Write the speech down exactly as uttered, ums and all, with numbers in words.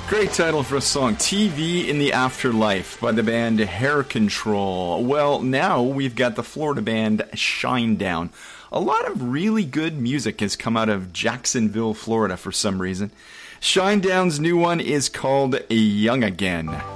Great title for a song, T V in the Afterlife by the band Hair Control. Well, now we've got the Florida band Shinedown. A lot of really good music has come out of Jacksonville, Florida for some reason. Shinedown's new one is called Young Again.